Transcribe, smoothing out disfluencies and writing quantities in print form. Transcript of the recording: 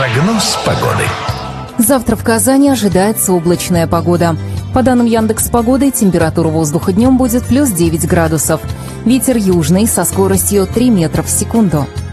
Прогноз погоды. Завтра в Казани ожидается облачная погода. По данным Яндекс.Погоды, температура воздуха днем будет плюс 9 градусов. Ветер южный со скоростью 3 метра в секунду.